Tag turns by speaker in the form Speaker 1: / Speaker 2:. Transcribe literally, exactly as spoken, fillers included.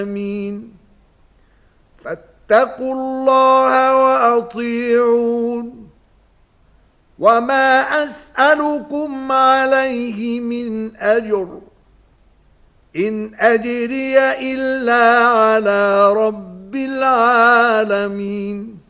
Speaker 1: العالمين. فاتقوا الله وأطيعون. وما أسألكم عليه من أجر، إن أجري إلا على رب العالمين.